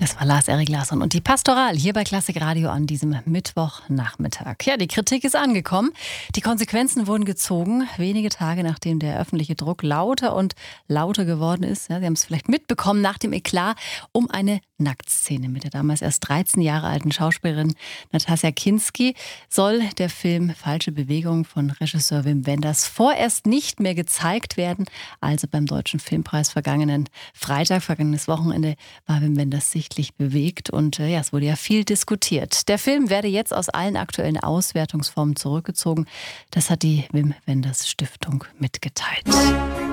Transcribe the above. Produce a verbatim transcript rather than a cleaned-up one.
Das war Lars-Erik Larsson und die Pastoral hier bei Klassik Radio an diesem Mittwochnachmittag. Ja, die Kritik ist angekommen. Die Konsequenzen wurden gezogen, wenige Tage nachdem der öffentliche Druck lauter und lauter geworden ist. Ja, Sie haben es vielleicht mitbekommen, nach dem Eklat um eine Nacktszene mit der damals erst dreizehn Jahre alten Schauspielerin Natasja Kinski soll der Film Falsche Bewegung von Regisseur Wim Wenders vorerst nicht mehr gezeigt werden. Also beim Deutschen Filmpreis vergangenen Freitag, vergangenes Wochenende, war Wim Wenders sichtlich bewegt und äh, ja, es wurde ja viel diskutiert. Der Film werde jetzt aus allen aktuellen Auswertungsformen zurückgezogen. Das hat die Wim Wenders Stiftung mitgeteilt.